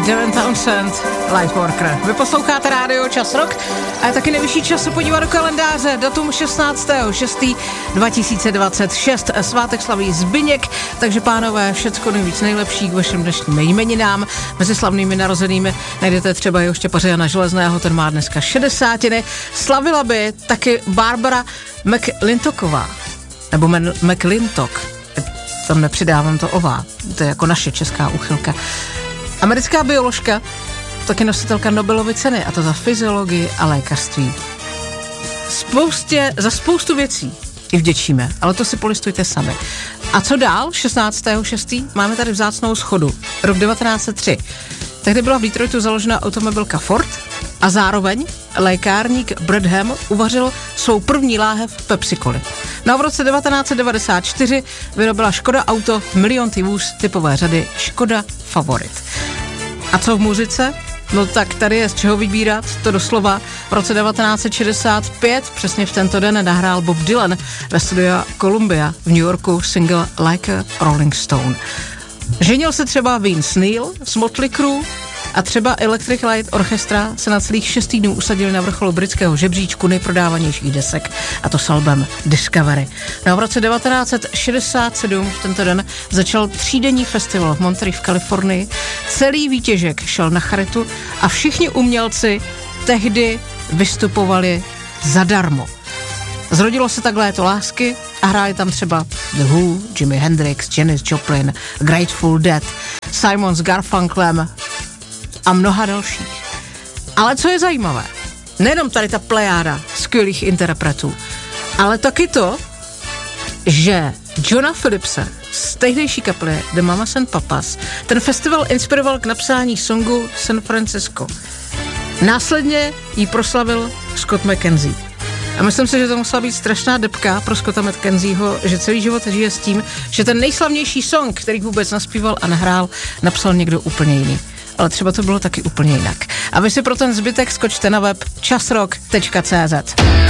Devin Townsend, Lightworker. Vy posloucháte rádio Čas Rock a je taky nejvyšší čas se podívat do kalendáře. Datum 16.6.2026. Svátek slaví Zbyněk, takže pánové, všecko nejvíc nejlepší k vašim dnešním jmeninám. Mezi slavnými narozenými najdete třeba jeho štěpaře Jana Železného, ten má dneska 60. Slavila by taky Barbara McLintocková, nebo McLintock. Tam nepřidávám to ová, to je jako naše česká úchylka. Americká bioložka, taky nositelka Nobelovy ceny, a to za fyziologii a lékařství. Za spoustu věcí i vděčíme, ale to si polistujte sami. A co dál? 16.6. máme tady vzácnou schodu. Rok 1903. Tehdy byla v Detroitu založena automobilka Ford a zároveň lékárník Bradham uvařil svou první láhev Pepsi-Coly. No a v roce 1994 vyrobila Škoda Auto milion vůz typové řady Škoda Favorit. A co v muzice? No tak tady je z čeho vybírat, to doslova. V roce 1965, přesně v tento den, nahrál Bob Dylan ve studiu Columbia v New Yorku single Like a Rolling Stone. Ženil se třeba Vince Neil z Motley Crue a třeba Electric Light Orchestra se na celých 6 týdnů usadili na vrcholu britského žebříčku nejprodávanějších desek, a to s albem Discovery. No a v roce 1967 v tento den začal 3denní festival v Monterey v Kalifornii. Celý výtěžek šel na charitu a všichni umělci tehdy vystupovali zadarmo. Zrodilo se takhle to lásky a hráli tam třeba The Who, Jimi Hendrix, Janis Joplin, Grateful Dead, Simon s Garfunkelem a mnoha dalších. Ale co je zajímavé, nejenom tady ta plejáda skvělých interpretů, ale taky to, že Johna Phillipse z tehdejší kapely The Mamas and Papas ten festival inspiroval k napsání songu San Francisco. Následně jí proslavil Scott McKenzie. A myslím si, že to musela být strašná debka pro Scotta McKenzieho, že celý život žije s tím, že ten nejslavnější song, který vůbec naspíval a nahrál, napsal někdo úplně jiný. Ale třeba to bylo taky úplně jinak. A vy si pro ten zbytek skočte na web časrock.cz.